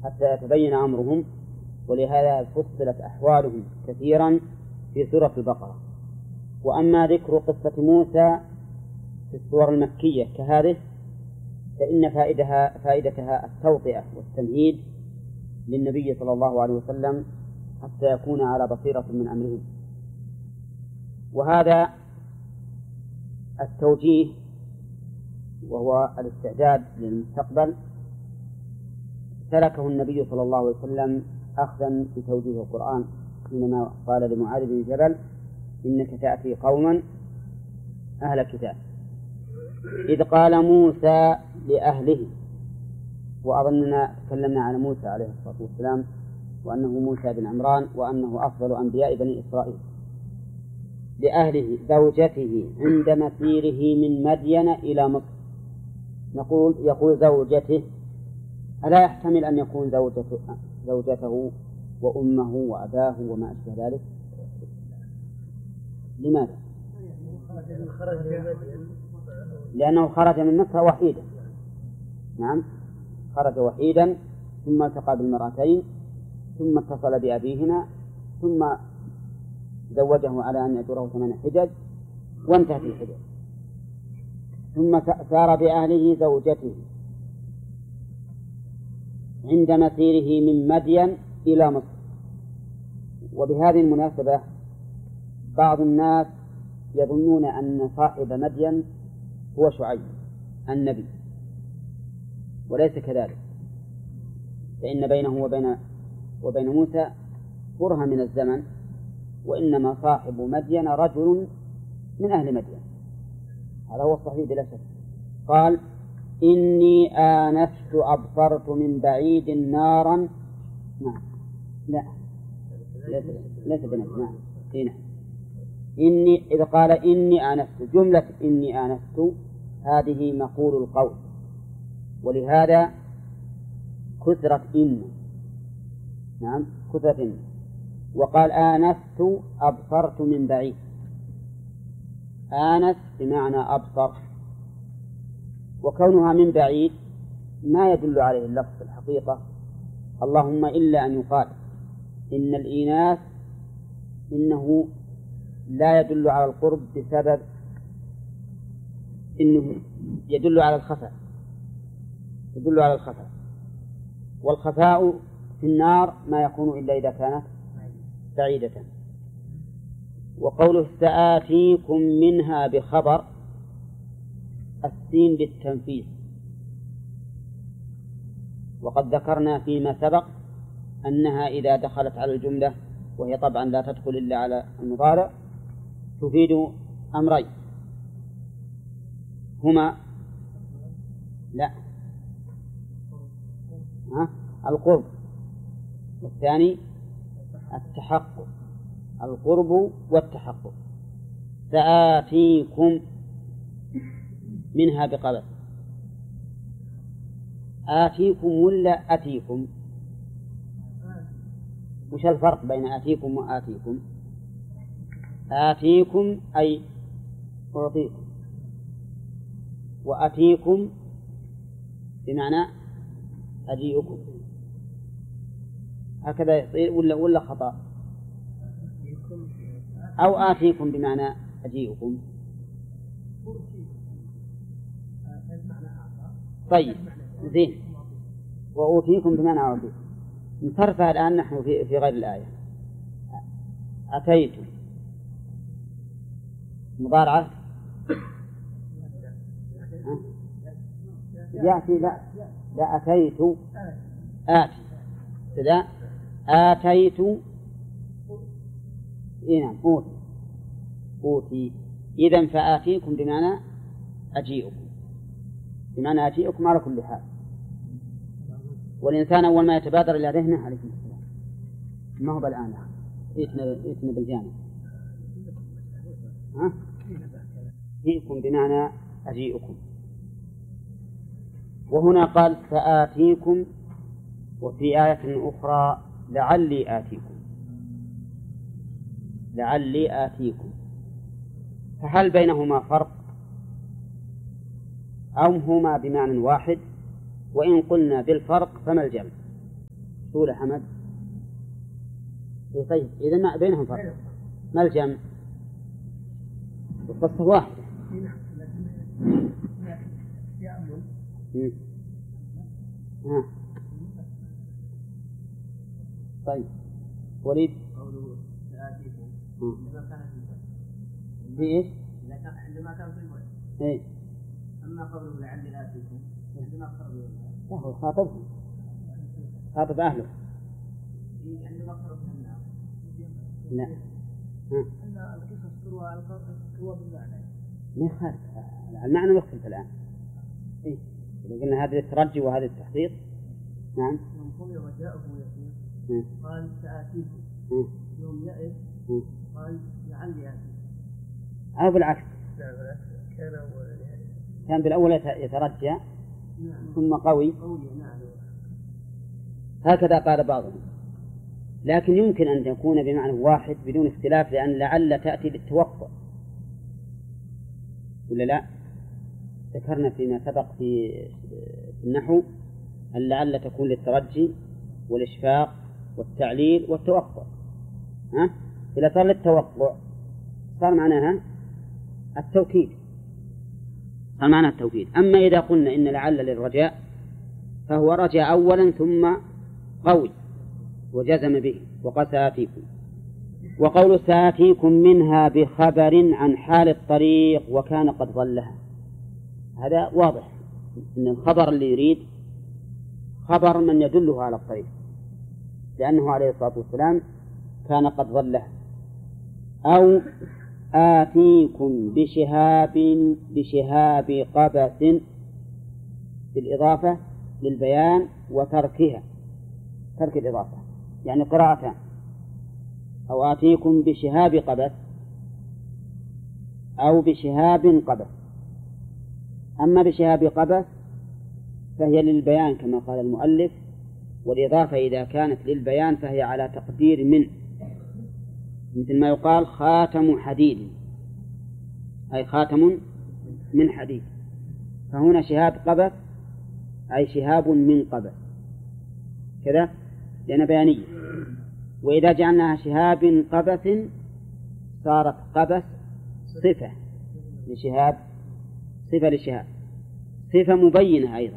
حتى يتبين أمرهم، ولهذا فصلت أحوالهم كثيرا في سورة البقرة. وأما ذكر قصة موسى في السور المكية كهذه فإن فائدتها التوطئة والتمهيد للنبي صلى الله عليه وسلم حتى يكون على بصيرة من أمرهم. وهذا التوجيه وهو الاستعداد للمستقبل سلكه النبي صلى الله عليه وسلم أخذا بتوجيه القرآن حينما قال لمعاذ بن جبل إنك تأتي قوما أهل كتاب، إذ قال موسى لأهله. وأظننا تكلمنا عن موسى عليه الصلاة والسلام وأنه موسى بن عمران وأنه أفضل أنبياء بني إسرائيل. لأهله زوجته عند مسيره من مدين إلى مصر. يقول زوجته، ألا يحتمل أن يكون زوجته وأمه وأباه وما أشبه ذلك؟ لماذا؟ لأنه خرج من مكة وحيدا. نعم، خرج وحيدا ثم التقى بالمرأتين ثم اتصل بأبيهما ثم زوجه على أن يأجره 8 حجج وانتهت الحجج، ثم سار بأهله زوجته عند مسيره من مدين إلى مصر. وبهذه المناسبة بعض الناس يظنون أن صاحب مدين هو شعيب النبي، وليس كذلك، فإن بينه وبين موسى برهة من الزمن، وإنما صاحب مدين رجل من أهل مدين. هذا هو الصحيح بلا شك. قال إني آنست أبصرت من بعيد نارا. نعم، لا ليس بنبي. نعم، هنا إذا قال إني آنست، جملة إني آنست هذه مقول القول، ولهذا كثرت إن. نعم، كثرت إن. وقال آنست أبصرت من بعيد. آنس بمعنى أبصر، وكونها من بعيد ما يدل عليه اللفظ في الحقيقة، اللهم إلا أن يقال إن الإيناس إنه لا يدل على القرب بسبب إنه يدل على الخفاء، يدل على الخفاء، والخفاء في النار ما يكون إلا إذا كانت بعيدة. وقوله سآتيكم منها بخبر، السين بالتنفيذ، وقد ذكرنا فيما سبق أنها إذا دخلت على الجملة، وهي طبعا لا تدخل إلا على المضارع، تفيد أمرين هما القرب، والثاني التحقق، القرب والتحقق. سآتيكم منها بقبل، آتيكم ولا أتيكم؟ وش الفرق بين آتيكم وآتيكم؟ آتيكم أي أعطيكم، وأتيكم بمعنى أجيئكم. هكذا يصير ولا خطأ؟ أو آتيكم بمعنى أجيئكم. طيب زين، وأوتيكم بمعنى أعطيكم. نصرفها الآن نحن في غير الآية. أتيت مضارعة يأتي، لا أتيت آتي كذا، آتيت نعم أوتي. إذن فآتيكم بمعنى أجيئكم، بمعنى أجيئكم على كل حال. والإنسان أول ما يتبادر إلى ذهنه عليكم السلام، ما هو بالآن إيتنا بالجانب أجيئكم بمعنى أجيئكم. وهنا قال فآتيكم، وفي آية أخرى لعلي آتيكم، لعلي آتيكم. فهل بينهما فرق أو هما بمعنى واحد؟ وإن قلنا بالفرق فما الجمع؟ طول حمد. طيب إذا ما بينهم فرق، ما الجمع؟ القصة واحدة. طيب وليد في إيش؟ عندما كان في الوقت. إيه. أما قوله لعلي آتيكم عندما قربوا. لا هو خاطبهم، خاطب أهله. عندما قربوا النار. لا. أن القصص تروى بالمعنى. ما يخالف، المعنى يختلف الآن. إيه. إذا قلنا هذا الترجي وهذا التحقيق. نعم. يوم قوي رجاؤه يسير قال سآتيكم. يوم يئس قال لعلي آتيكم. أو بالعكس. لا بالعكس، كان بالأول يترجى. نعم. ثم قوي. نعم. هكذا قال بعضهم، لكن يمكن أن تكون بمعنى واحد بدون اختلاف، لأن لعل تأتي للتوقع ولا لا؟ ذكرنا فيما سبق في النحو أن لعل تكون للترجي والإشفاق والتعليل والتوقع. إذا صار للتوقع صار معناها التوكيد، صار معناها التوكيد. أما إذا قلنا إن لعل للرجاء فهو رجع أولا ثم قوي وجزم به وقال سآتيكم. وقول سآتيكم منها بخبر عن حال الطريق وكان قد ظلها، هذا واضح أن الخبر اللي يريد خبر من يدله على الطريق، لأنه عليه الصلاة والسلام كان قد ظلها. أو آتيكم بشهاب قبس بالإضافة للبيان وتركها، ترك الإضافة يعني قراءتان. أو آتيكم بشهاب قبس أو بشهاب قبس. أما بشهاب قبس فهي للبيان كما قال المؤلف، والإضافة إذا كانت للبيان فهي على تقدير من، مثل ما يقال خاتم حديد، أي خاتم من حديد. فهنا شهاب قبس أي شهاب من قبس كذا لأن بيانية. وإذا جعلناها شهاب قبس صارت قبس صفة لشهاب، صفة للشهاب، صفة مبينة أيضا،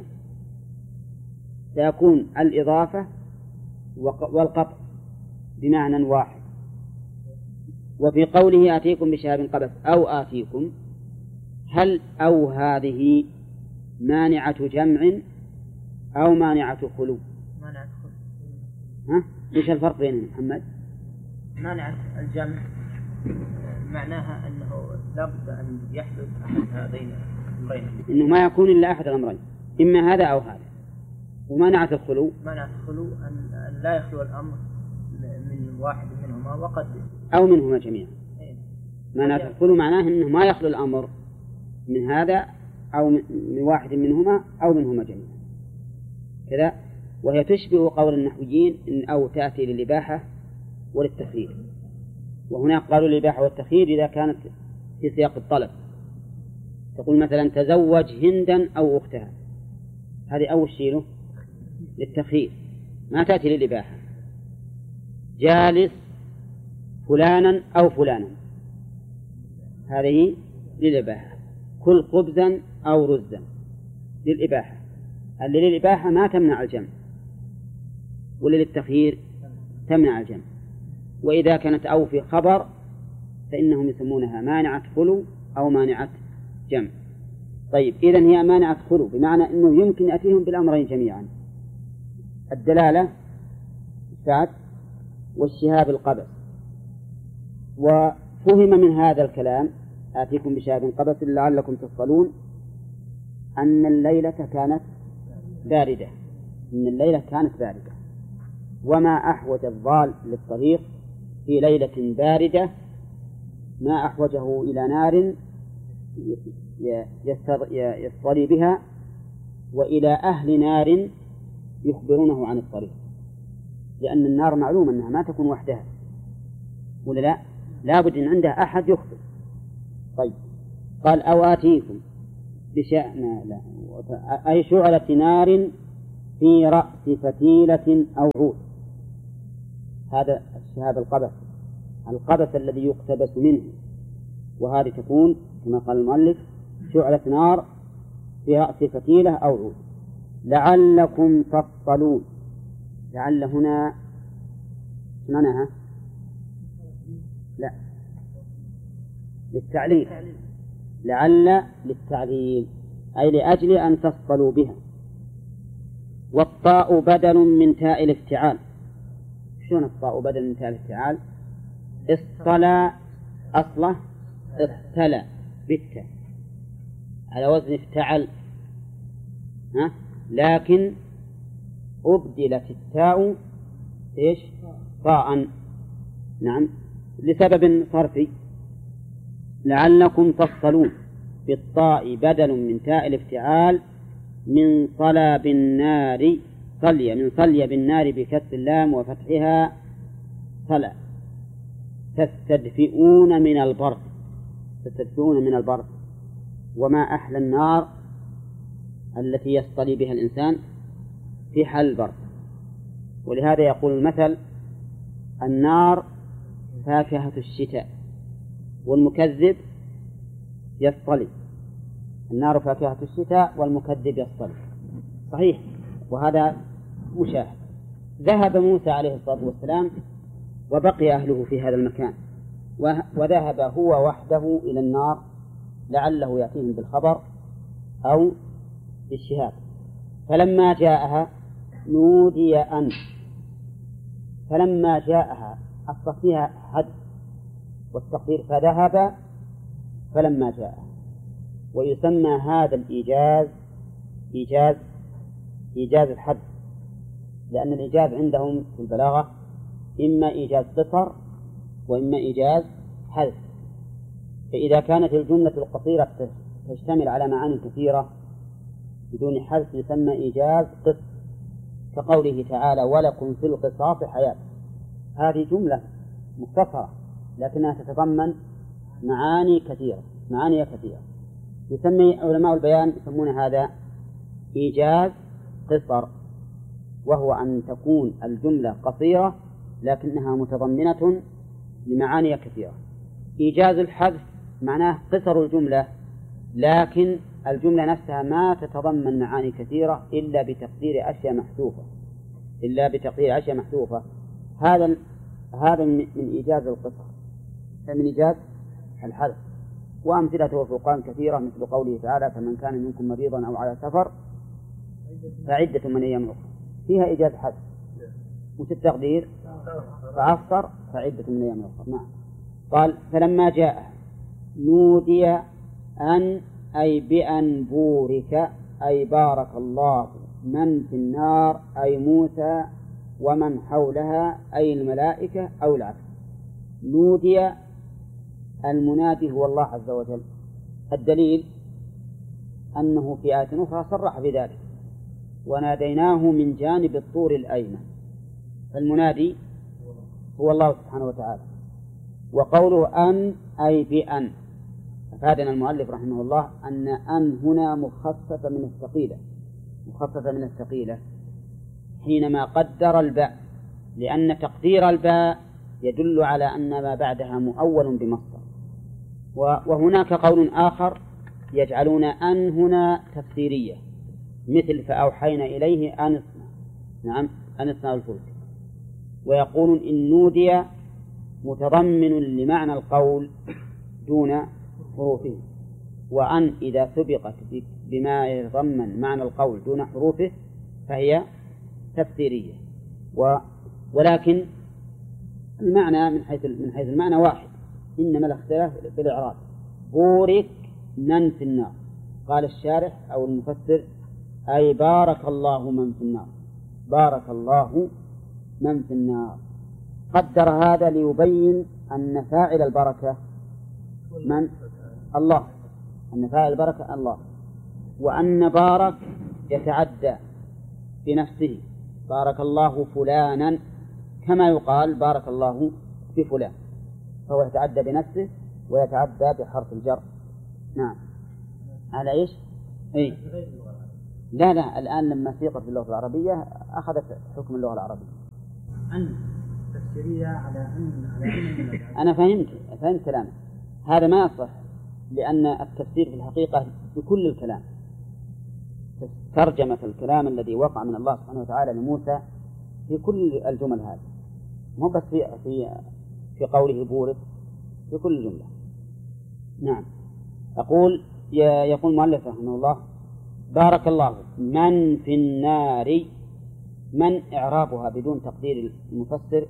فيكون الإضافة والقطع بمعنى واحد. وفي قوله آتيكم بشهاب قبس أو آتيكم، هل أو هذه مانعة جمع أو مانعة خلو؟ مانعة خلو. إيش الفرق بينهم محمد؟ مانعة الجمع معناها أنه لا بد أن يحدث أحد هذين الأمرين، إنه ما يكون إلا أحد الأمرين، إما هذا أو هذا. ومانعة الخلو، مانعة الخلو أن لا يخلو الأمر من واحد منهما وقد أو منهما جميعا. مانعة الخلو معناه أنه ما يخلو الأمر من هذا أو من واحد منهما أو منهما جميعا كذا. وهي تشبه قول النحويين إن أو تأتي للإباحة وللتخيير، وهناك قالوا الإباحة والتخيير إذا كانت في سياق الطلب. تقول مثلا تزوج هندا أو أختها، هذه أول شيء للتخيير ما تأتي للإباحة. جالس فلانا أو فلانا، هذه للإباحة. كل خبزا أو رزا للإباحة. اللي للإباحة ما تمنع الجمع، واللي للتخيير تمنع الجمع. وإذا كانت أو في خبر فإنهم يسمونها مانعة خلو أو مانعة جمع. طيب إذن هي مانعة خلو بمعنى أنه يمكن أتيهم بالأمرين جميعا، الدلالة السعد والشهاب القبس. وفهم من هذا الكلام آتيكم بشهاب قبس لعلكم تصلون أن الليلة كانت باردة، إن الليلة كانت باردة. وما أحوج الضال للطريق في ليلة باردة ما أحوجه إلى نار يصطلي بها وإلى أهل نار يخبرونه عن الطريق، لأن النار معلوم أنها ما تكون وحدها ولا لا، لابد أن عندها أحد يخبر. طيب قال أو آتيكم بشأن لا أي شعلة نار في رأس فتيلة أو عود. هذا الشهاب القبس الذي يقتبس منه، وهذه تكون كما قال المؤلف شعلة نار في رأس فتيلة أو عود لعلكم تصطلون. لعل هنا معناها لا للتعليل، لعل للتعليل أي لأجل أن تصطلوا بها. والطاء بدل من تاء الافتعال. شلون الطاء بدل من تاء الافتعال؟ اصطلى أصله اصطلى بالتاء على وزن افتعل، لكن أبدلت التاء إيش؟ طاء. نعم، لسبب صرفي. لعلكم تصطلون بالطاء بدل من تاء الافتعال من صلى بالنار صلي، من صلي بالنار بكسر اللام وفتحها صلى. تستدفئون من البرد، تستدفئون من البرد. وما أحلى النار التي يصطلي بها الإنسان في حال البرد. ولهذا يقول المثل النار فاكهة الشتاء والمكذب يصطلي. النار فاكهة الشتاء والمكذب يصطلي، صحيح، وهذا مشاهد. ذهب موسى عليه الصلاة والسلام وبقي أهله في هذا المكان، وذهب هو وحده إلى النار لعله يأتيهم بالخبر أو بالشهاب. فلما جاءها نودي أن، فلما جاءها أصل فيها حد والتقدير فذهب فلما جاءها. ويسمى هذا الإيجاز إيجاز الحد، لأن الإيجاز عندهم في البلاغة إما إيجاز قصر وإما إيجاز حذف. فإذا كانت الجملة القصيرة تشتمل على معاني كثيرة بدون حذف يسمى إيجاز قصر، كقوله تعالى ولكم في القصاص حياة. هذه جملة مختصرة لكنها تتضمن معاني كثيرة. يسمي علماء البيان يسمون هذا إيجاز قصر، وهو أن تكون الجملة قصيرة لكنها متضمنة لمعاني كثيرة. إيجاز الحذف معناه قصر الجملة لكن الجملة نفسها ما تتضمن معاني كثيرة إلا بتقدير أشياء محذوفة. هذا من إيجاز القصر، من إيجاز الحذف. وأمثلته في القرآن كثيرة، مثل قوله تعالى فمن كان منكم مريضا أو على سفر فعدة من أيام أخرى، فيها إيجاز حذف. وش التقدير؟ فأفطر فعدة من أيام أخرى. نعم. قال فلما جاء نودي أن أي بأن بورك أي بارك الله من في النار أي موسى ومن حولها أي الملائكة أو العكس. نودي المنادي هو الله عز وجل. الدليل أنه في آية أخرى صرح بذلك وناديناه من جانب الطور الأيمن. فالمنادي هو الله سبحانه وتعالى. وقوله أن أي بأن أفادنا المؤلف رحمه الله أن هنا مخففة من الثقيلة حينما قدر الباء، لأن تقدير الباء يدل على أن ما بعدها مؤول بمصدر. وهناك قول آخر يجعلون أن هنا تفسيرية، مثل فأوحينا إليه أن اصنع، نعم أن اصنع الفلك. ويقولون إن نودي متضمن لمعنى القول دون حروفه، وأن إذا سبقت بما يتضمن معنى القول دون حروفه فهي تفسيرية. ولكن المعنى من حيث المعنى واحد، إنما الاختلاف بالإعراب. بورك من في النار، قال الشارح أو المفسر أي بارك الله من في النار، بارك الله من في النار. قدر هذا ليبين أن فاعل البركة من؟ الله، أن فاعل البركة الله، وأن بارك يتعدى بنفسه، بارك الله فلانا كما يقال بارك الله بفلان، فهو يتعدى بنفسه ويتعدى بحرف الجر. نعم. على إيش؟ لا الآن لما سيقت باللغة العربية أخذت حكم اللغة العربية. أن تفسيرية على أن أنا فهمت كلامك. هذا ما يصح، لأن التفسير في الحقيقة بكل الكلام، ترجمة الكلام الذي وقع من الله سبحانه وتعالى لموسى في كل الجمل هذه، مو بس في قوله بورك، في كل جملة. نعم. يقول المؤلف رحمه الله: بارك الله من في النار. من إعرابها بدون تقدير المفسر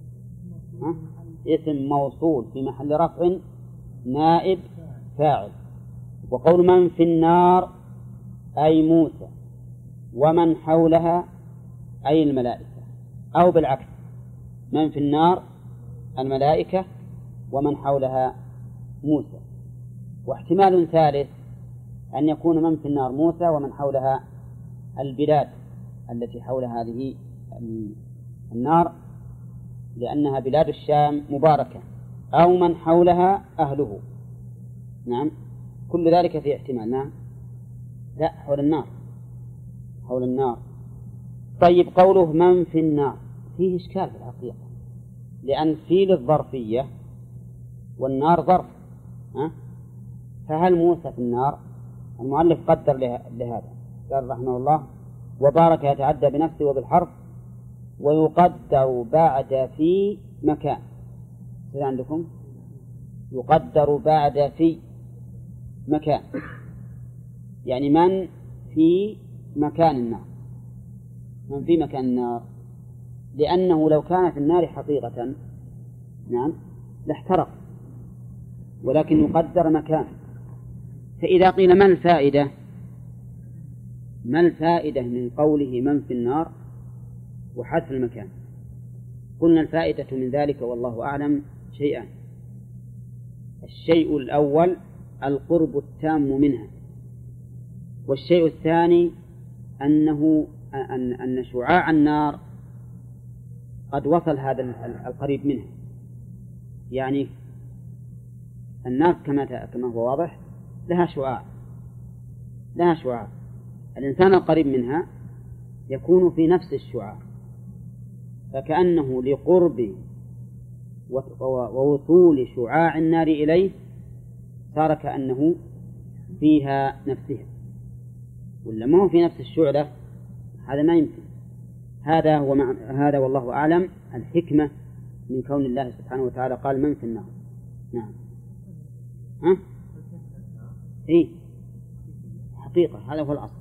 اسم موصول في محل رفع نائب فاعل. وقول من في النار أي موسى، ومن حولها أي الملائكة، أو بالعكس من في النار الملائكة ومن حولها موسى. واحتمال ثالث أن يكون من في النار موسى ومن حولها البلاد التي حول هذه النار، لأنها بلاد الشام مباركة، أو من حولها أهله. نعم، كل ذلك في احتمال. نعم، لا، حول النار. طيب، قوله من في النار فيه إشكال في الحقيقة، لأن في للظرفية والنار ظرف. فهل موسى في النار؟ المؤلف قدر لهذا، قال رحمه الله: وبارك يتعدى بنفسه وبالحرف، ويقدر بعد في مكان. إذا عندكم يقدر بعد في مكان، يعني من في مكان النار، من في مكان النار، لأنه لو كان في النار حقيقة نعم لاحترق، ولكن يقدر مكان. فإذا قيل ما الفائدة من قوله من في النار وحذف المكان؟ قلنا الفائدة من ذلك والله أعلم شيئان: الشيء الأول القرب التام منها، والشيء الثاني أن شعاع النار قد وصل هذا القريب منها. يعني النار كما هو واضح لها شعاع، الإنسان القريب منها يكون في نفس الشعاع، فكأنه لقرب ووصول شعاع النار إليه صار كأنه فيها نفسها، ولا ما هو في نفس الشعلة، هذا ما يمكن. هذا والله أعلم الحكمة من كون الله سبحانه وتعالى قال من في النار. نعم. إيه حقيقة، هذا هو الأصل.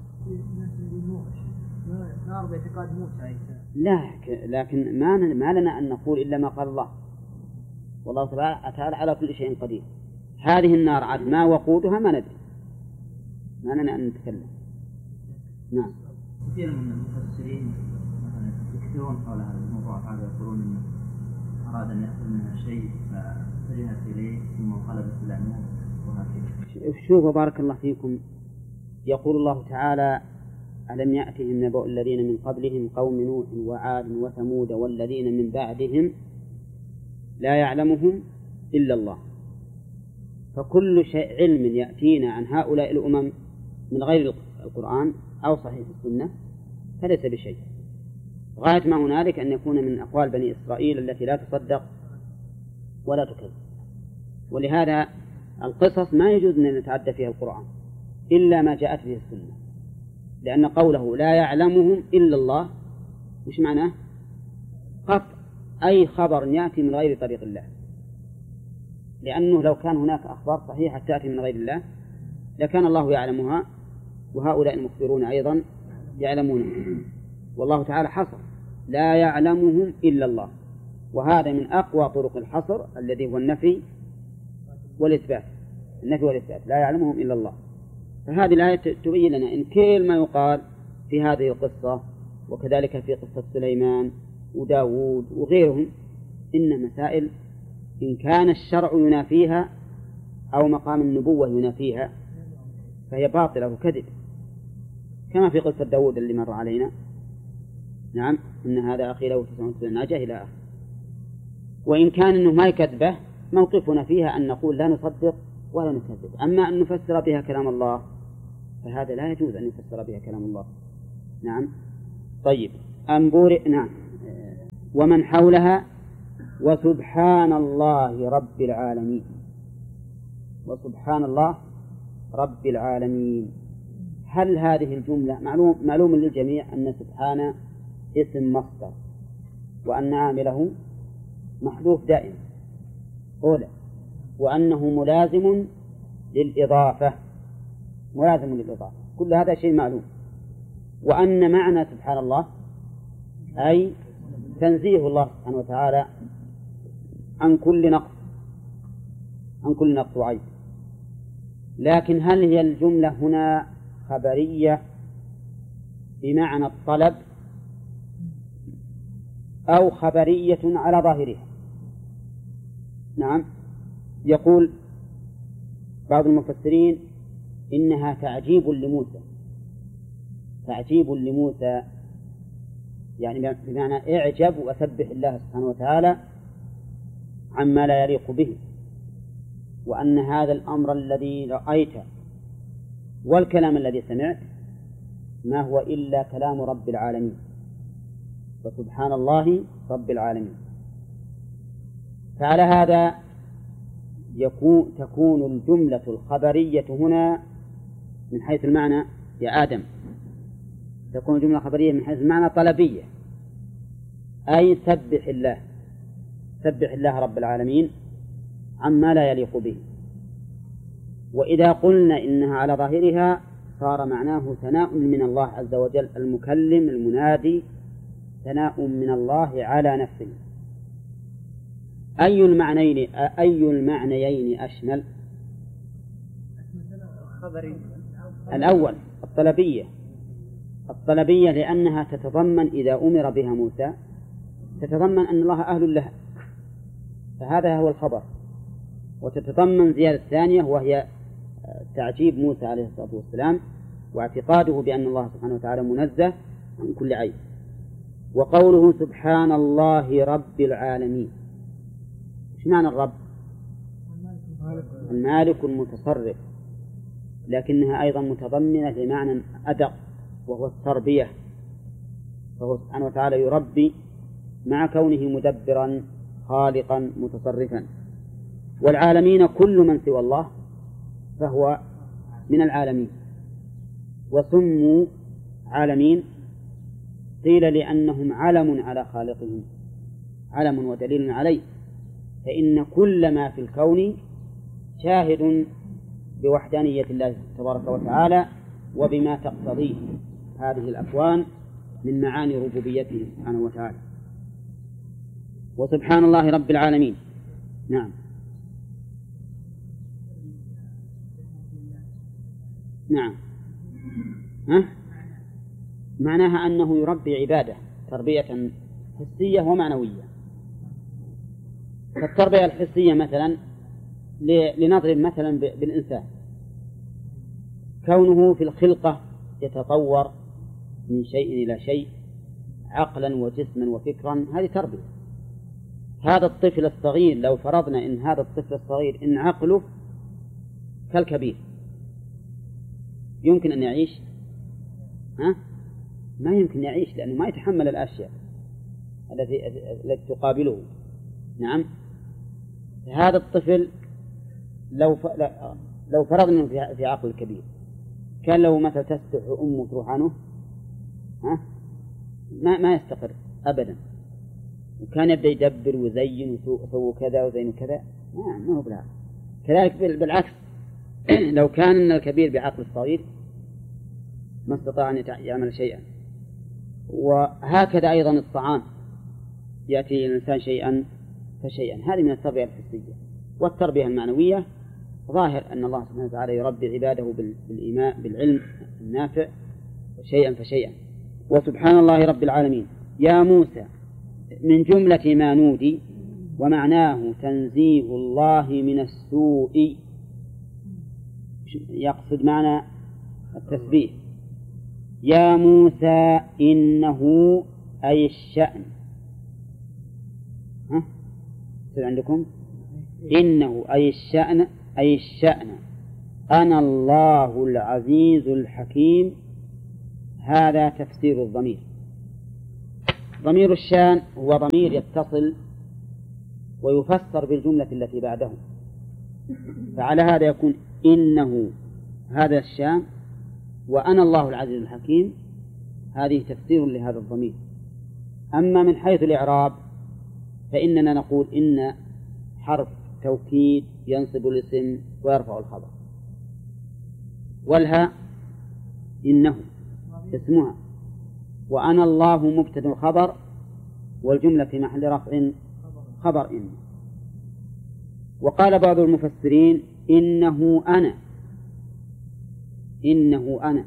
نار باعتقاد موسى. لا، لكن ما لنا أن نقول إلا ما قال الله، والله تعالى على كل شيء قدير. هذه النار عاد ما وقودها ما ندري، ما لنا أن نتكلم. نعم. كثير من المفسرين يكثرون حول هذا الموضوع هذا، يقولون إنه أراد أن يأخذ منها شيء فاتجهت إليه ثم انقلبت إلى نور وهكذا. شوفوا بارك الله فيكم، يقول الله تعالى: ألم يأتهم نبأ الذين من قبلهم قوم نوح وعاد وثمود والذين من بعدهم لا يعلمهم إلا الله. فكل شيء علم يأتينا عن هؤلاء الأمم من غير القرآن أو صحيح السنة فليس بشيء. غاية ما هنالك أن يكون من أقوال بني إسرائيل التي لا تصدق ولا تكذب. ولهذا القصص ما يجوز أن نتعدى فيها القرآن إلا ما جاءت به السنة، لأن قوله لا يعلمهم إلا الله وش معناه؟ قطع أي خبر يأتي من غير طريق الله، لأنه لو كان هناك أخبار صحيحة تأتي من غير الله لكان الله يعلمها وهؤلاء المخبرون أيضا يعلمون. والله تعالى حصر لا يعلمهم إلا الله، وهذا من أقوى طرق الحصر الذي هو النفي والإثبات. لا يعلمهم إلا الله. فهذه الآية تبين لنا إن كل ما يقال في هذه القصة وكذلك في قصة سليمان وداود وغيرهم إن مسائل إن كان الشرع ينافيها أو مقام النبوة ينافيها فهي باطلة وكذب، كما في قصة داود اللي مر علينا. نعم، إن هذا أخي له 99 ناجة إلى آخر. وإن كان إنه ما يكذبه موقفنا فيها أن نقول لا نصدق ولا نكذب. أما أن نفسر بها كلام الله فهذا لا يجوز أن يفسر بها كلام الله. نعم. طيب نعم. ومن حولها وسبحان الله رب العالمين. وسبحان الله رب العالمين. هل هذه الجملة معلوم للجميع أن سبحان اسم مصدر وأن عامله محذوف دائما أولى، وأنه ملازم للإضافة كل هذا شيء معلوم. وأن معنى سبحان الله أي تنزيه الله سبحانه وتعالى عن كل نقص وعيب. لكن هل هي الجملة هنا خبرية بمعنى الطلب أو خبرية على ظاهرها؟ نعم. يقول بعض المفسرين إنها تعجيب لموسى، يعني بمعنى اعجب وسبح الله سبحانه وتعالى عما لا يليق به، وأن هذا الأمر الذي رأيته والكلام الذي سمعت ما هو إلا كلام رب العالمين، فسبحان الله رب العالمين. فعلى هذا تكون الجملة الخبرية هنا من حيث المعنى يا آدم، تكون الجملة خبرية من حيث المعنى طلبية، أي سبح الله رب العالمين عما لا يليق به. وإذا قلنا إنها على ظاهرها صار معناه ثناء من الله عز وجل، المكلم المنادي ثناء من الله على نفسه. أي المعنيين أشمل؟ الأول الطلبية لأنها تتضمن إذا أمر بها موسى تتضمن أن الله أهل لها، فهذا هو الخبر. وتتضمن زيادة ثانية وهي تعجيب موسى عليه الصلاة والسلام واعتقاده بأن الله سبحانه وتعالى منزه عن كل عيب. وقوله سبحان الله رب العالمين، إيش معنى الرب؟ المالك المتصرف، لكنها أيضا متضمنة لمعنى أدق وهو التربية، فهو سبحانه وتعالى يربي مع كونه مدبرا خالقا متصرفا. والعالمين كل من سوى الله فهو من العالمين. وسموا عالمين قيل لأنهم علم على خالقهم، علم ودليل عليه، فإن كل ما في الكون شاهد بوحدانية الله تبارك وتعالى وبما تقتضيه هذه الأكوان من معاني ربوبيته سبحانه وتعالى. وسبحان الله رب العالمين. نعم. معناها أنه يربي عباده تربية حسية ومعنوية. فالتربية الحسية مثلا لنضرب مثلا بالإنسان، كونه في الخلقة يتطور من شيء إلى شيء عقلا وجسما وفكرا، هذه تربية. هذا الطفل الصغير لو فرضنا إن هذا الطفل الصغير إن عقله كالكبير يمكن أن يعيش؟ ما يمكن يعيش، لأنه ما يتحمل الأشياء التي تقابله. نعم. هذا الطفل لو فرضنا في عقل الكبير كان لو مثلا تستح أمه تروح عنه ما يستقر أبدا، وكان يبدأ يدبر ويزين وسووا كذا وزين كذا، ما هو بالعكس. كذلك بالعكس لو كان الكبير بعقل الصغير ما استطاع أن يعمل شيئا. وهكذا أيضا الطعام يأتي الإنسان شيئا فشيئا، هذه من التربية الحسية. والتربية المعنوية ظاهر أن الله سبحانه وتعالى يربي عباده بالإيمان بالعلم النافع شيئا فشيئا. وسبحان الله رب العالمين. يا موسى من جملة ما نودي، ومعناه تنزيه الله من السوء، يقصد معنى التسبيح. يا موسى إنه أي الشأن، عندكم إنه أي الشأن أنا الله العزيز الحكيم، هذا تفسير الضمير. ضمير الشان هو ضمير يتصل ويفسر بالجملة التي بعده، فعلى هذا يكون إنه هذا الشان، وأنا الله العزيز الحكيم هذه تفسير لهذا الضمير. أما من حيث الإعراب فإننا نقول إن حرف توكيد ينصب الاسم ويرفع الخبر، والها إنه اسمها، وأنا الله مبتدأ خبر، والجملة في محل رفع خبر إن. وقال بعض المفسرين إنه أنا،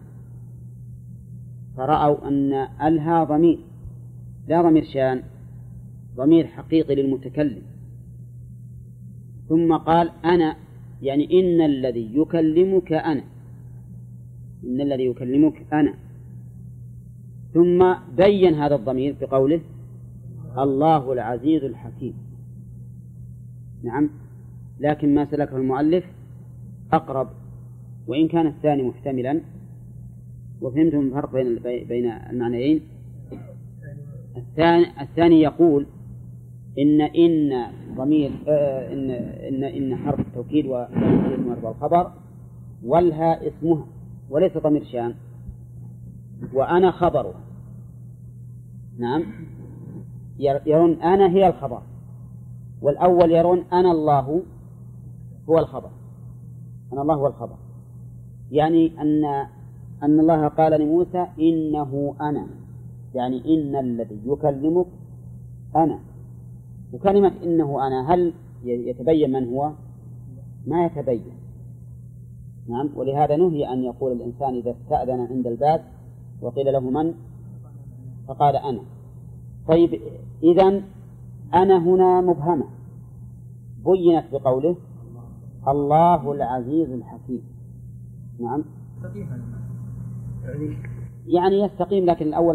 فرأوا أن ألها ضمير لا ضمير شان، ضمير حقيقي للمتكلم، ثم قال أنا، يعني إن الذي يكلمك أنا، إن الذي يكلمك أنا، ثم بين هذا الضمير بقوله الله العزيز الحكيم. نعم، لكن ما سلكه المؤلف أقرب، وإن كان الثاني محتملا. وفهمتم الفرق بين المعنيين؟ الثاني يقول إن ضمير إن حرف التوكيد ومرفوع الخبر، والها اسمها وليس ضمير شان، وأنا خبرها. نعم، يرون أنا هي الخبر، والأول يرون أنا الله هو الخبر، أنا الله هو الخبر، يعني أن الله قال لموسى إنه أنا، يعني إن الذي يكلمك أنا. وكلمة إنه أنا هل يتبين من هو؟ ما يتبين. نعم، ولهذا نهي أن يقول الإنسان إذا استأذن عند الباب وقيل له من، فقال أنا. طيب، إذن أنا هنا مبهمة بينت بقوله الله العزيز الحكيم. نعم، يعني يستقيم، لكن الأول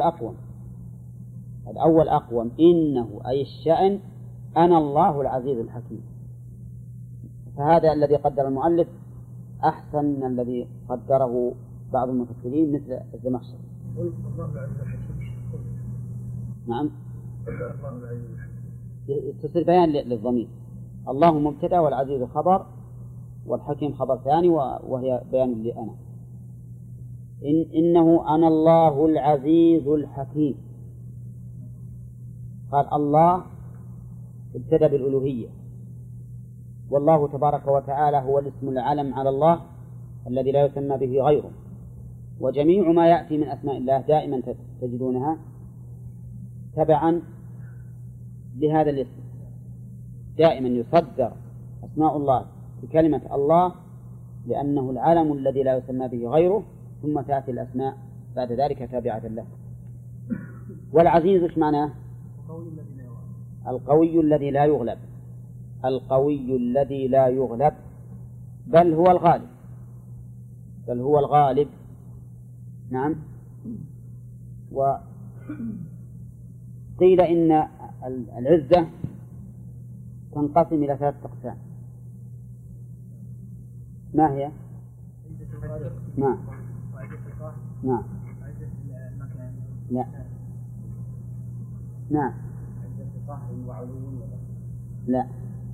أقوم. إنه أي الشأن أنا الله العزيز الحكيم، فهذا الذي قدر المؤلف أحسن من الذي قدره بعض المفسرين مثل الزمخشري. نعم، تصير بيان للضمير، الله مبتدأ والعزيز خبر والحكيم خبر ثاني، وهي بيان لأنا. إنه أنا الله العزيز الحكيم. قال الله ابتدأ بالألوهية، والله تبارك وتعالى هو الاسم العلم على الله الذي لا يسمى به غيره، وجميع ما يأتي من أسماء الله دائما تجدونها تبعا لهذا الاسم، دائما يصدر أسماء الله بكلمة الله لأنه العلم الذي لا يسمى به غيره، ثم تأتي الأسماء بعد ذلك تابعة له. والعزيز ايش معناه؟ القوي الذي لا يغلب، القوي الذي لا يغلب، بل هو الغالب. نعم. وقيل إن العزة تنقسم إلى 3 أقسام. ما هي؟ نعم. لا. نعم. لا،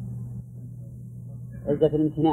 عزة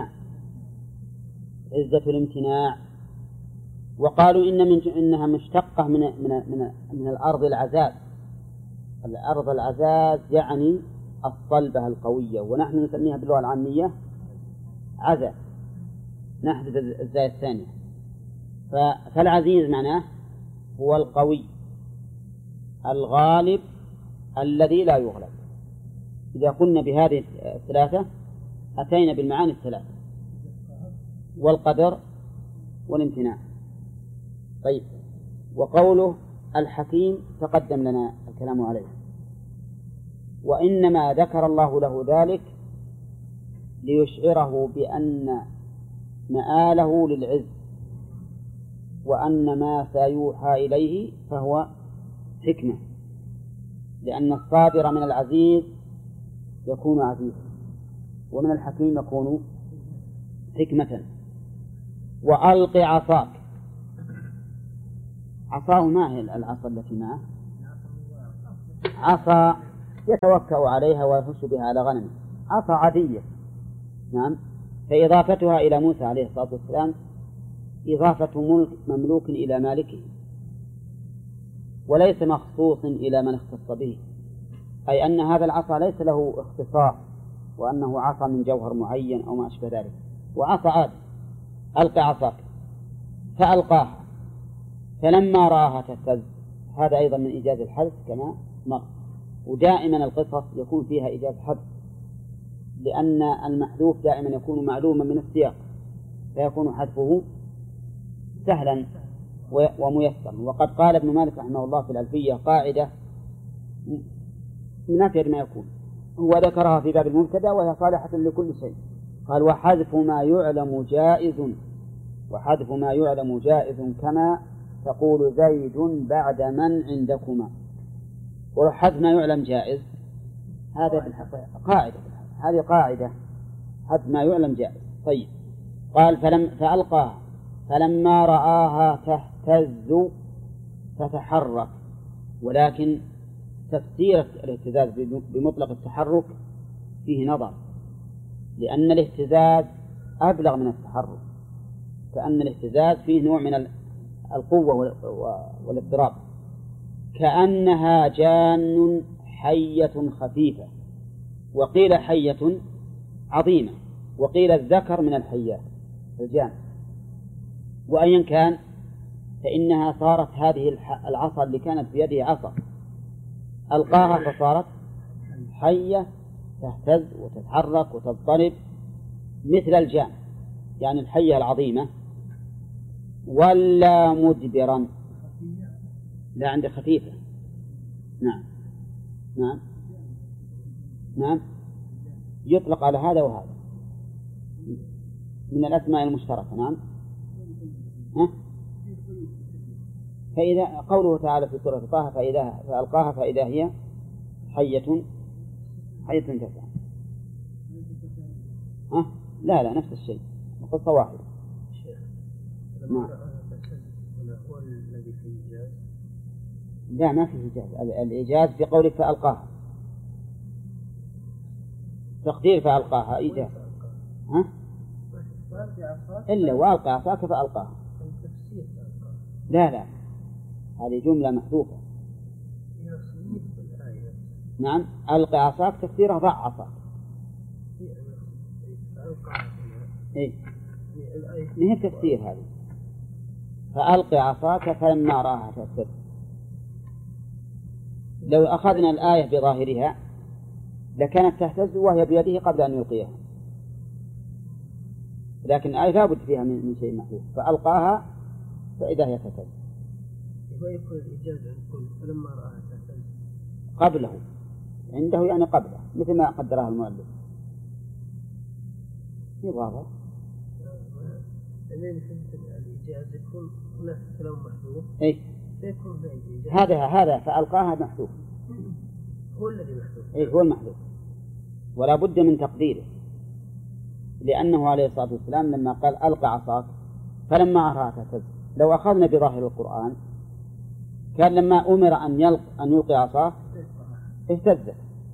الامتناع. وقالوا إنها مشتقة من الأرض العزاز. الأرض العزاز يعني الصلبة القوية، ونحن نسميها باللغة العامية عزا، نحذف الزاء الثانية. فالعزيز معناه هو القوي الغالب الذي لا يغلب. إذا قلنا بهذه 3 أتينا بالمعاني 3: والقدر والامتناع. طيب، وقوله الحكيم تقدم لنا الكلام عليه، وإنما ذكر الله له ذلك ليشعره بأن مآله للعز، وأن ما سيوحى إليه فهو حكمة، لأن الصادر من العزيز يكون عزيزا، ومن الحكيم يكون حكمة. وألق عصاك. عصاه ما هي العصا التي معه؟ عصا يتوكأ عليها ويهش بها على غنمه، عصا عادية. نعم. فإضافتها إلى موسى عليه الصلاة والسلام إضافة ملك مملوك إلى مالكه، وليس مخصوص إلى من اختص به، أي أن هذا العصا ليس له اختصاص وأنه عصا من جوهر معين أو ما أشبه ذلك، وعصا عادي. ألق عصاك فألقاها فلما رآها تهتز. هذا أيضا من إيجاز الحذف كما مر، ودائما القصص يكون فيها إيجاز حذف، لأن المحذوف دائما يكون معلوما من السياق فيكون حذفه سهلا وميسرا. وقد قال ابن مالك رحمه الله في الألفية قاعدة من أفيد ما يكون، هو ذكرها في باب المبتدأ وهي صالحة لكل شيء. قال وحذف ما يعلم جائز، وحذف ما يعلم جائز كما تقول زيد بعد من عندكما. وحذف ما يعلم جائز هذا قاعدة، هذه قاعدة، حذف ما يعلم جائز. طيب قال فألقاها فلما رآها تهتز تتحرك، ولكن تفسير الاهتزاز بمطلق التحرك فيه نظر، لأن الاهتزاز أبلغ من التحرك، كأن الاهتزاز فيه نوع من القوة والاضطراب، كأنها جان حية خفيفة، وقيل حية عظيمة، وقيل الذكر من الحيات الجان. وأيا كان فإنها صارت هذه العصا اللي كانت بيده عصا ألقاها فصارت حية تهتز وتتحرك وتضطرب مثل الجان، يعني الحية العظيمة. ولا مدبرا، لا عند خفيفة. نعم نعم نعم، يطلق على هذا وهذا من الأسماء المشتركة. نعم. فإذا قوله تعالى في سورة طه فألقاها فإذا هي حية تسعى. لا نفس الشيء، قصة واحدة. نعم. لا ما فيه إيجاز، الإيجاز في قولك فألقاها، تقدير فألقاها إيجاز. إلا وألقى عصاك فألقاها. لا هذه جملة محذوفة. نعم ألقى عصاك تفسيره ضع عصاك. ما هي تفسير هذه؟ فألقى عصاك فلما راها تهتز. لو أخذنا الآية بظاهرها لكانت تهتز وهي بيده قبل أن يلقيها، لكن الآية لا بد فيها من شيء محذوف، فألقاها فإذا هي تهتز. ويكون الإجازة يكون فلما رآها تهتز قبله، عنده يعني قبله، مثل ما قدرها المؤلف. واضح؟ لأن الإجازة يكون هناك كلام محذوف. فيكون هذا فألقاها محذوف، هو الذي محذوف. هو المحذوف، ولا بد من تقديره، لأنه عليه الصلاة والسلام لما قال ألقى عصاك فلما أراها تهتز، لو أخذنا بظاهر القرآن كان لما أمر أن يلقي عصاه اهتزت،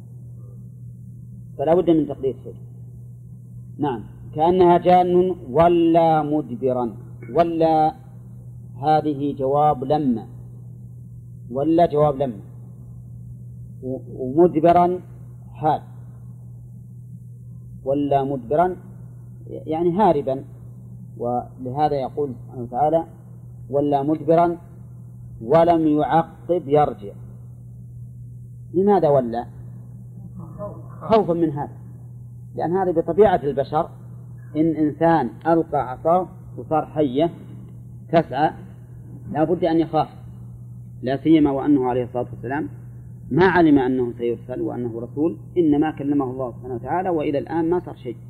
فلا بد من تقدير شيء. نعم. كأنها جان ولا مدبرا. ولا هذه جواب لما، ولا جواب لما، ومدبرا حال. ولا مدبرا يعني هاربا، ولهذا يقول سبحانه وتعالى ولا مدبرا ولم يعقب يرجع. لماذا ولا؟ خوفا من هذا، لأن هذا بطبيعة البشر، إن إنسان ألقى عصاه وصار حية تسعى لا بد أن يخاف، لا سيما وأنه عليه الصلاة والسلام ما علم أنه سيرسل وأنه رسول، إنما كلمه الله سبحانه وتعالى وإلى الآن ما صار شيء.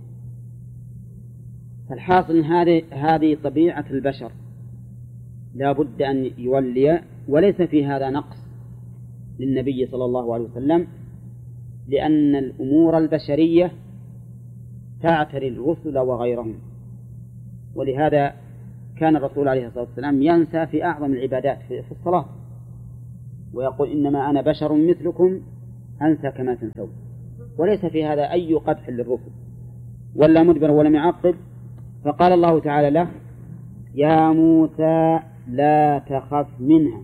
فالحاصل هذه طبيعة البشر، لا بد أن يولي، وليس في هذا نقص للنبي صلى الله عليه وسلم، لأن الأمور البشرية تعتري الرسل وغيرهم. ولهذا كان الرسول عليه الصلاة والسلام ينسى في أعظم العبادات في الصلاة، ويقول إنما أنا بشر مثلكم أنسى كما تنسون، وليس في هذا أي قدح للرسل. ولا مدبر ولم يعقب، فقال الله تعالى له: يا موسى لا تخف منها.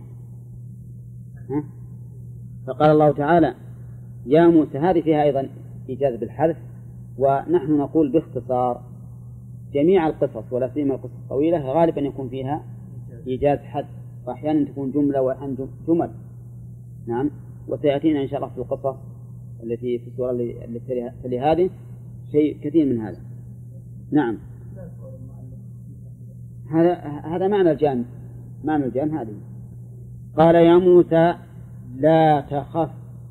فقال الله تعالى يا موسى، هذه فيها أيضا إيجاز بالحذف، ونحن نقول باختصار جميع القصص ولا سيما القصص الطويلة غالبا يكون فيها إيجاز حذف، وأحيانا تكون جملة وأحيانا جمل. نعم، وسيأتينا إن شاء الله في القصص التي في السورة التي تلي هذه شيء كثير من هذا. نعم، هذا معنى الجان، معنى الجان هذه. قال يا موسى لا تخف،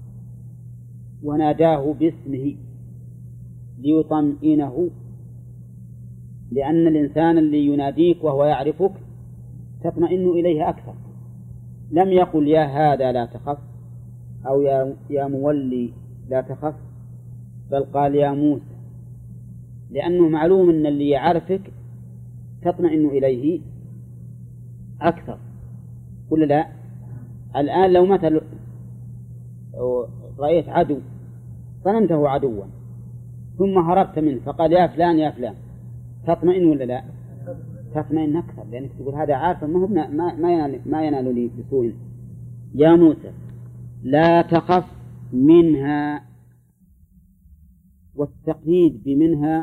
وناداه باسمه ليطمئنه، لأن الإنسان اللي يناديك وهو يعرفك تطمئن إليه أكثر. لم يقل يا هذا لا تخف أو يا مولي لا تخف، بل قال يا موسى، لأنه معلوم أن اللي يعرفك تطمئن إليه أكثر. قل لا، الآن لو مثل رأيت عدو ظننته عدوا ثم هربت منه فقال يا فلان يا فلان، تطمئن ولا لا؟ تطمئن أكثر، لأنك تقول هذا عارف ما ينال لي بسوء. يا موسى لا تخف منها، والتقييد بمنها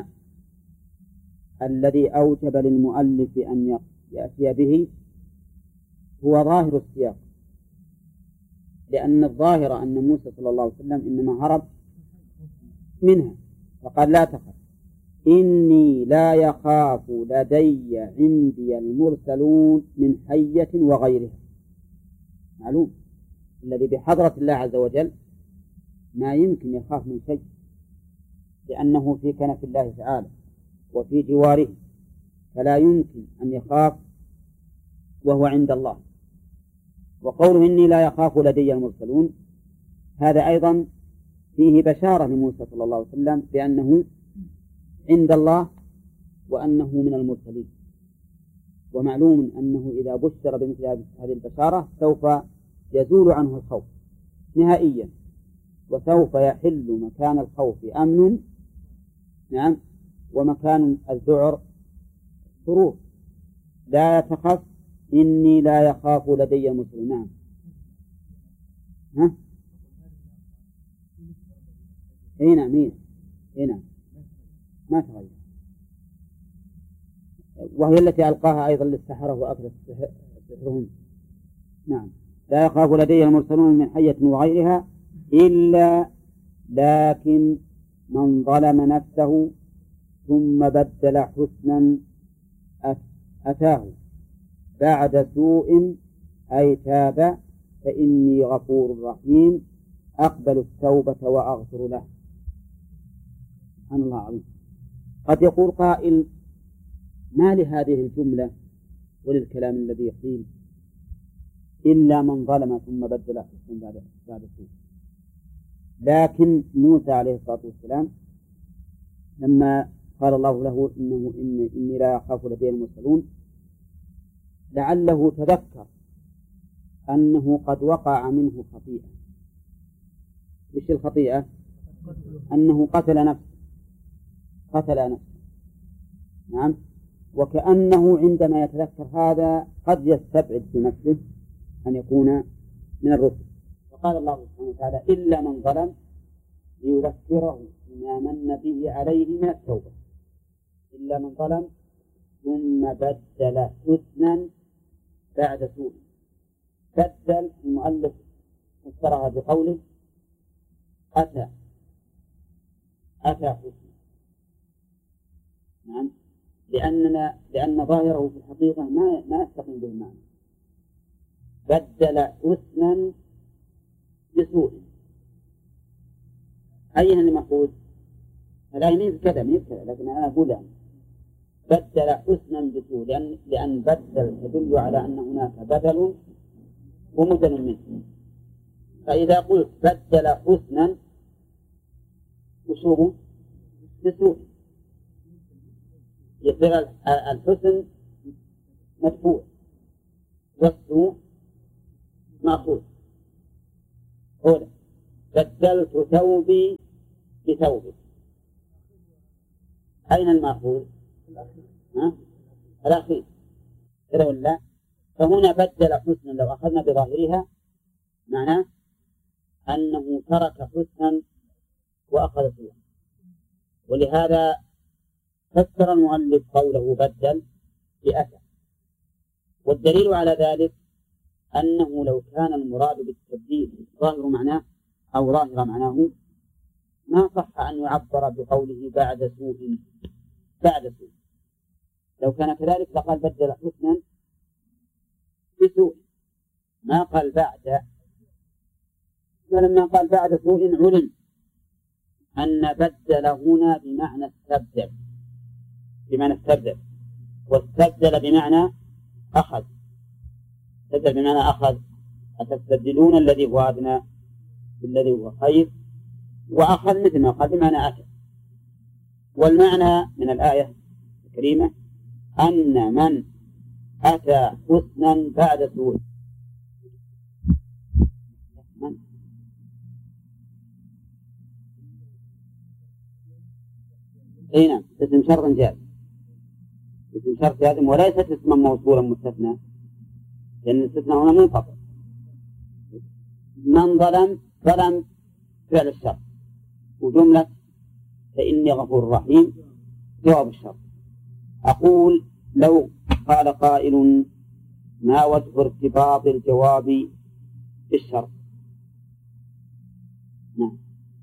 الذي أوجب للمؤلف أن يأتي به هو ظاهر السياق، لأن الظاهر أن موسى صلى الله عليه وسلم إنما هرب منها، فقال لا تخف إني لا يخاف لدي عندي المرسلون من حية وغيرها. معلوم الذي بحضرة الله عز وجل ما يمكن يخاف من شيء، لأنه في كنف الله تعالى وفي جواره، فلا يمكن أن يخاف وهو عند الله. وقوله إني لا يخاف لدي المرسلون هذا أيضا فيه بشارة لموسى صلى الله عليه وسلم بأنه عند الله وأنه من المرسلين. ومعلوم أنه إذا بشر بمثل هذه البشارة سوف يزول عنه الخوف نهائيا، وسوف يحل مكان الخوف أمن، نعم، ومكان الذعر سرور. لا تخف إني لا يخاف لدي المرسلون. نعم، نعم، نعم، ما تغير، وهي التي ألقاها أيضا للسحرة وأكل سحرهم. نعم، لا يخاف لدي المرسلون من حية وغيرها إلا لكن من ظلم نفسه ثم بدل حسنا أتاه بعد سوء أي تاب فإني غفور رحيم أقبل التوبة وأغفر له. سبحان الله العظيم. قد يقول قائل ما لهذه الجملة وللكلام الذي قيل إلا من ظلم ثم بدل حسنا بعد سوء؟ لكن موسى عليه الصلاة والسلام لما قال الله له إني لا أخاف لدي المرسلون لعله تذكر أنه قد وقع منه خطيئة. وش الخطيئة؟ أنه قتل نفسه. نعم، وكأنه عندما يتذكر هذا قد يستبعد في نفسه أن يكون من الرسل. فقال الله سبحانه وتعالى إلا من ظلم ليذكره بما من به عليه من التوبة. إلا من ظلم ثم بدل حسنا بعد سوء. بدل المؤلف فسرها بقوله أتى حسنا. نعم، لأن ظاهره في الحقيقة ما يستقيم به المعنى. بدل حسنا بسوء، أيها المقول لا يمين كذا لكن أنا أقول يعني بدل حسنا بسوء، لأن بدل تدل على أن هناك بدل ومدل منه. فإذا قلت بدل حسنا وشوه بسوء يصير الحسن مدفوع والسوء مأخوذ. أولا بدلت ثوبي بثوبك، أين المأخوذ؟ الأخير كذا ولا؟ فهنا بدل حسنا لو أخذنا بظاهرها معناه أنه ترك حسنا وأخذ سوءا، ولهذا فسر المؤلف قوله بدل بأتى. والدليل على ذلك أنه لو كان المراد بالتبديل ظاهر معناه أو ظاهر معناه ما صح أن يعبر بقوله بعد سوء. لو كان كذلك لقال بدل حسنا بسوء، ما قال بعد. فلما قال بعد سوء علم أن بدل هنا بمعنى استبدل، واستبدل بمعنى أخذ. استبدل بمعنى أخذ، أتستبدلون الذي هو أدنى بالذي هو خير، وأخذ مثل ما قال بمعنى أتى. والمعنى من الآية الكريمة أن من أتى حسنا بعد سوء. نعم، اسم شرط جاز، اسم شرط جازم وليست اسما موصولا مستثنى، لأن الاستثناء هنا منقطع. من ظلم فعل الشرط، وجملة فإني غفور رحيم جواب الشرط. أقول لو قال قائل ما وجه ارتباط الجواب بالشرط؟ نعم.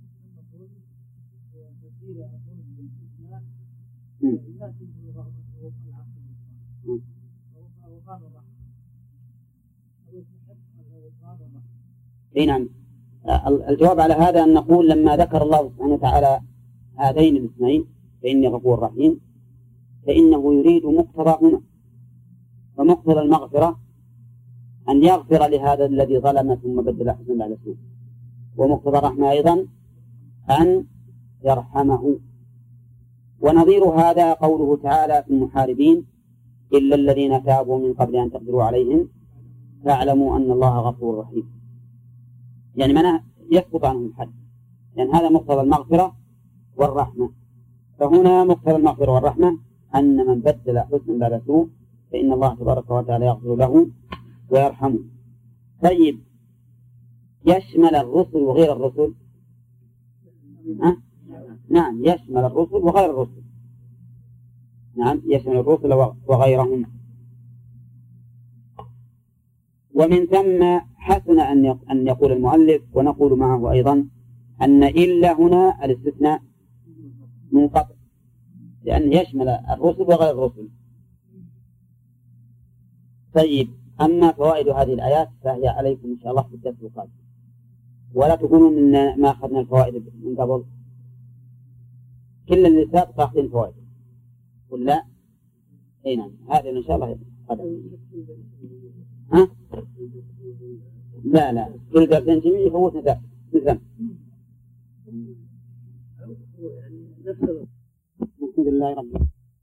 نعم، الجواب على هذا أن نقول لما ذكر الله سبحانه وتعالى هذين الاسمين فإني غفور رحيم فإنه يريد مقتضاهما، فمقتضى المغفرة أن يغفر لهذا الذي ظلم ثم بدل حسنا بعد سوء، ومقتضى الرحمة أيضا أن يرحمه. ونظير هذا قوله تعالى في المحاربين إلا الذين تابوا من قبل أن تقدروا عليهم فاعلموا أن الله غفور رحيم، يعني معناه يسقط عنهم الحد، لأن هذا مقتضى المغفرة والرحمة. فهنا مقتضى المغفرة والرحمة أن من بدل حسنا بعد سوء فإن الله تبارك وتعالى يغفر له ويرحمه. طيب، يشمل الرسل وغير الرسل؟ نعم، يشمل الرسل وغير الرسل. نعم، يشمل الرسل وغيرهم. ومن ثم حسن أن يقول المؤلف ونقول معه أيضا أن إلا هنا الاستثناء منقطع، لأن يشمل الرسل وغير الرسل. طيب، أما فوائد هذه الآيات فهي عليكم إن شاء الله في الدرس القادم، ولا تقولون إن ما أخذنا الفوائد من قبل، كل اللي سابق أخذين فوائد ولا؟ أي نعم، هذا إن شاء الله قدم. لا، كل درسين جميع يفوتنا درس مثلا. الحمد لله رب العالمين.